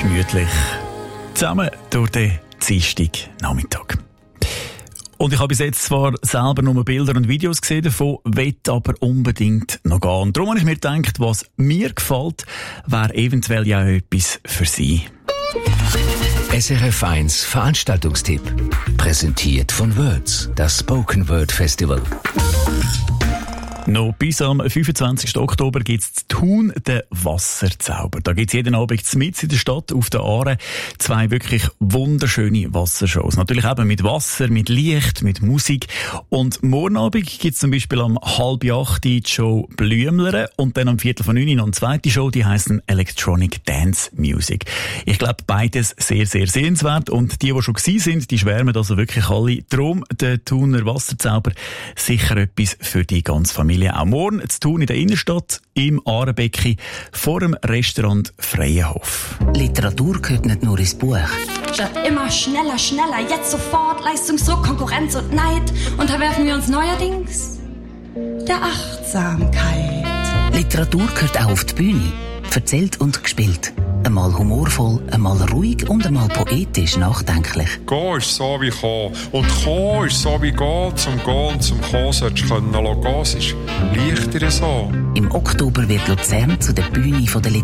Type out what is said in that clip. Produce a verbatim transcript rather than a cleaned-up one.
gemütlich zusammen durch den Dienstagnachmittag. Und ich habe bis jetzt zwar selber nur Bilder und Videos gesehen davon, will aber unbedingt noch gehen. Und darum habe ich mir gedacht, was mir gefällt, wäre eventuell ja etwas für Sie. S R F eins Veranstaltungstipp. Präsentiert von Words, das Spoken Word Festival. Noch bis am fünfundzwanzigsten Oktober gibt es Thun, den Wasserzauber. Da gibt es jeden Abend mitten in der Stadt auf der Aare zwei wirklich wunderschöne Wassershows. Natürlich eben mit Wasser, mit Licht, mit Musik. Und morgen Abend gibt es zum Beispiel am halb acht die Show Blümlere und dann am viertel von neun noch eine zweite Show, die heisst Electronic Dance Music. Ich glaube, beides sehr, sehr sehenswert. Und die, die schon gewesen sind, die schwärmen also wirklich alle. Darum der Thuner Wasserzauber sicher etwas für die ganze Familie. Auch morgen zu Thun in der Innenstadt, im Aarebecken, vor dem Restaurant Freienhof. Literatur gehört nicht nur ins Buch. Statt immer schneller, schneller, jetzt sofort, Leistungsdruck, Konkurrenz und Neid, unterwerfen wir uns neuerdings der Achtsamkeit. Literatur gehört auch auf die Bühne. Erzählt und gespielt. Einmal humorvoll, einmal ruhig und einmal poetisch nachdenklich. Gehen ist so wie kommen. Und kommen ist so wie gehen. Zum Gehen und zum Kommen solltest du können lassen. Es ist leichter so. Im Oktober wird Luzern zu der Bühne der Literatur.